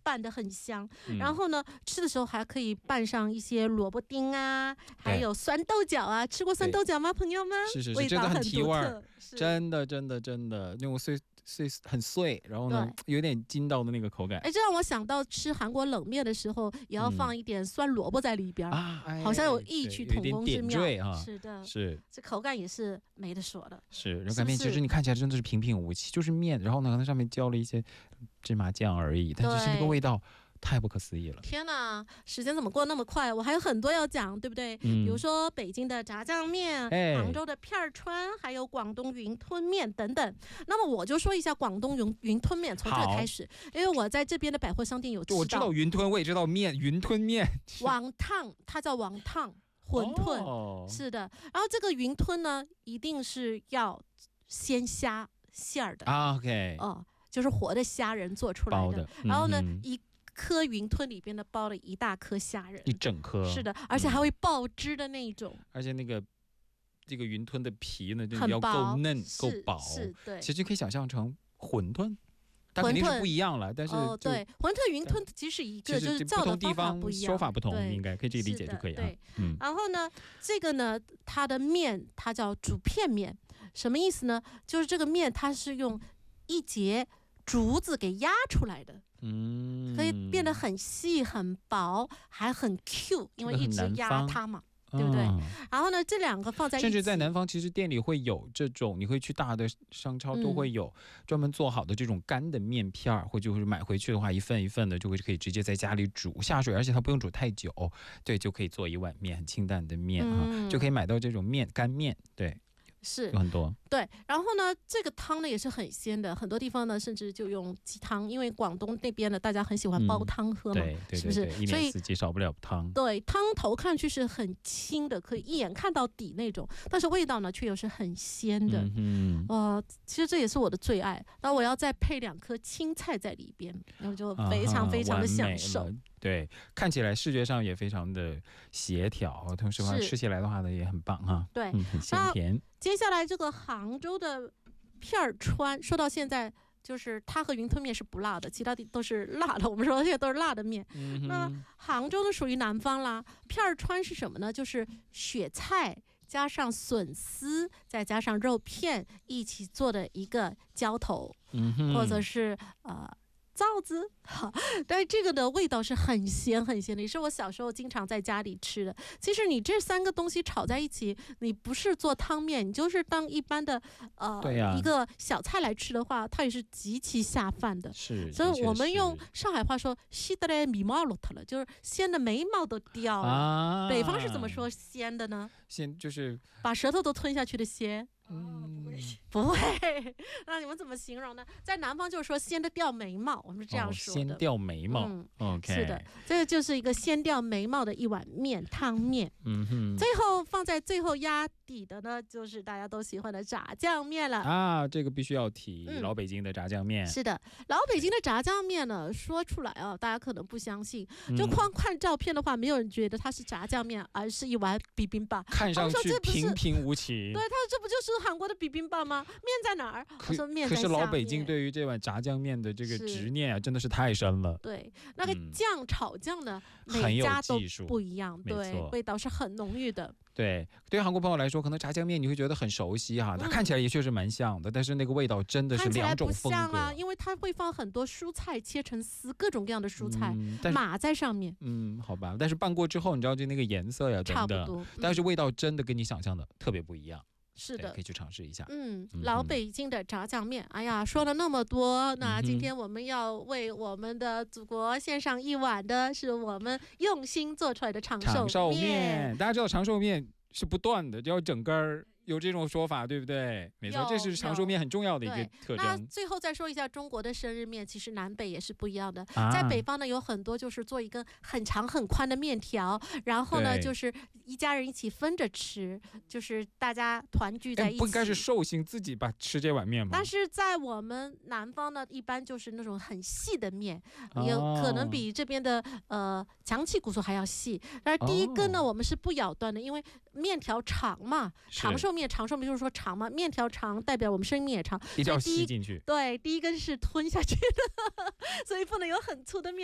拌得很香。然后呢，吃的时候还可以拌上一些萝卜丁啊，还有酸豆角啊。吃过酸豆角吗，朋友们？ 是是是， 味道很提味儿，真的那种很碎，然后呢有点筋道的那个口感。 这让我想到吃韩国冷面的时候，也要放一点酸萝卜在里边好像有异曲同工之妙是的， 是这口感也是没得说的。 是热干面，其实你看起来真的是平平无奇，就是面，然后呢，它上面浇了一些芝麻酱而已，但就是那个味道太不可思议了。 天哪，时间怎么过那么快？我还有很多要讲，对不对？比如说北京的炸酱面，杭州的片川，还有广东云吞面等等。那么我就说一下广东云吞面，从这开始，因为我在这边的百货商店有吃到。 我知道云吞，我也知道面，云吞面。 王烫，它叫王烫馄饨，是的。然后这个云吞呢，一定是要鲜虾馅儿的 OK， 就是活的虾仁做出来的。然后呢，一颗云吞里边呢包了一大颗虾仁， 一整颗， 是的，而且还会爆汁的那种。 而且这个云吞的皮呢，要够嫩够薄， 是对。 其实可以想象成馄饨，它肯定是不一样了。但是对，馄饨云吞其实一个就是叫的方法不一样， 说法不同，应该可以这个理解就可以了。 对，然后呢，这个呢，它的面它叫竹片面，什么意思呢？就是这个面它是用一节竹子给压出来的，可以变得很细很薄，还很 Q， 因为一直压它嘛，对不对？然后呢，这两个放在一起， 甚至在南方其实店里会有这种，你会去大的商超都会有专门做好的这种干的面片或者买回去的话，一份一份的就可以直接在家里煮下水，而且它不用煮太久，对，就可以做一碗面，很清淡的面就可以买到这种干面，对。 是有很多对，然后呢，这个汤呢也是很鲜的，很多地方呢甚至就用鸡汤，因为广东那边呢大家很喜欢煲汤喝嘛， 对， 是不是？ 一年四季少不了汤。 对，汤头看去是很清的，可以一眼看到底那种，但是味道呢却又是很鲜的。其实这也是我的最爱。然后我要再配2颗青菜在里边，然后就非常非常的享受。 对，看起来视觉上也非常的协调，同时吃起来的话呢也很棒哈。 对， 很鲜甜。 接下来这个杭州的片川，说到现在就是它和云吞面是不辣的，其他都是辣的。我们说现在都是辣的面。那杭州呢属于南方啦，片川是什么呢？就是雪菜加上笋丝，再加上肉片一起做的一个浇头，或者是臊子，但是这个的味道是很鲜很鲜的，也是我小时候经常在家里吃的。其实你这3个东西炒在一起，你不是做汤面，你就是当一般的一个小菜来吃的话，它也是极其下饭的。 是， 所以我们用上海话说西得来眉毛落了，就是鲜的眉毛都掉了。北方是怎么说鲜的呢？ 鲜就是把舌头都吞下去的鲜。不会，那你们怎么形容呢？在南方就是说鲜的掉眉毛，我们是这样说的。 鲜掉眉毛，OK， 是的，这个就是一个鲜掉眉毛的一碗面，汤面。最后放在最后压底的呢，就是大家都喜欢的炸酱面了这个必须要提，老北京的炸酱面。 是的，老北京的炸酱面呢，说出来大家可能不相信，就光看照片的话，没有人觉得它是炸酱面，而是一碗比冰棒， 看上去平平无奇。 对，他说这不就是韩国的比冰棒吗？面在哪儿？我说面在下面。 可是老北京对于这碗炸酱面的这个执念真的是太深了。 对，那个炒酱呢，每家都不一样，对，味道是很浓郁的。 对于韩国朋友来说，可能炸酱面你会觉得很熟悉哈，它看起来也确实蛮像的，但是那个味道真的是两种风格。 看起来不像因为它会放很多蔬菜切成丝，各种各样的蔬菜码在上面。 好吧，但是拌过之后，你知道就那个颜色呀， 差不多， 但是味道真的跟你想象的特别不一样。 是的， 可以去尝试一下。 老北京的炸酱面，哎呀，说了那么多，那今天我们要为我们的祖国献上一碗的，是我们用心做出来的长寿面。 大家知道长寿面是不断的，就要整根儿。有这种说法，对不对？没错，这是长寿面很重要的一个特征。 那最后再说一下中国的生日面，其实南北也是不一样的。在北方呢，有很多就是做一根很长很宽的面条，然后呢，就是一家人一起分着吃，就是大家团聚在一起。 不应该是寿星自己吃这碗面吗？ 但是在我们南方呢，一般就是那种很细的面，有可能比这边的强气骨酥还要细。但是第一根呢，我们是不咬断的，因为面条长嘛，长寿面就是说长嘛，面条长代表我们生命也长， 一定要吸进去。 对，第一根是吞下去的，所以不能有很粗的面。